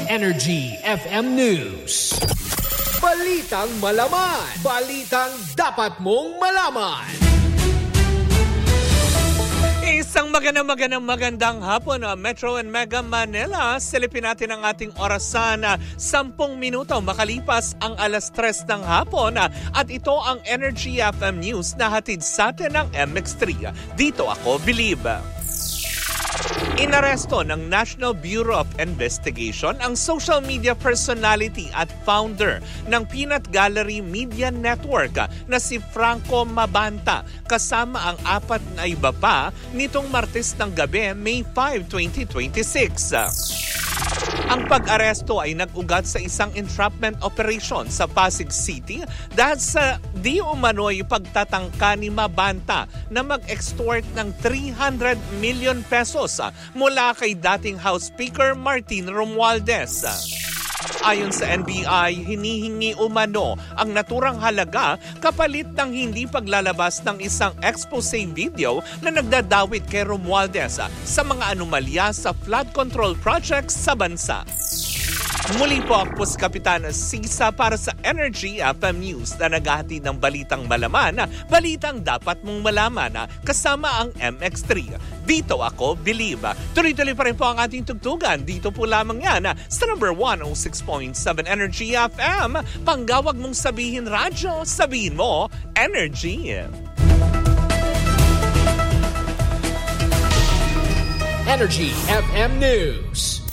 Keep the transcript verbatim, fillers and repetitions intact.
Energy F M News. Balitang malaman. Balitang dapat mong malaman. Isang magandang magandang magandang hapon, uh, Metro and Mega Manila. Silipin natin ang ating orasan na uh, sampung minuto makalipas ang alas tres ng hapon. Uh, at ito ang Energy F M News na hatid sa atin ng M X three. Dito ako, Believe. Inaresto ng National Bureau of Investigation ang social media personality at founder ng Peanut Gallery Media Network na si Franco Mabanta kasama ang apat na iba pa nitong Martes ng gabi, May fifth, twenty twenty-six. Ang pag-aresto ay nag-ugat sa isang entrapment operation sa Pasig City dahil sa di umano'y pagtatangka ni Mabanta na mag-extort ng three hundred million pesos mula kay dating House Speaker Martin Romualdez. Ayon sa N B I, hinihingi umano ang naturang halaga kapalit ng hindi paglalabas ng isang expose video na nagdadawit kay Romualdez sa mga anomalya sa flood control projects sa bansa. Muli po ang Puskapitan Sisa para sa Energy F M News na naghahatid ng balitang malaman, balitang dapat mong malaman kasama ang M X three. Dito ako, Believe. Tuloy-tuloy pa rin po ang ating tugtugan. Dito po lamang yan sa number one oh six point seven Energy F M. Panggawag mong sabihin radyo, sabihin mo Energy. Energy F M News.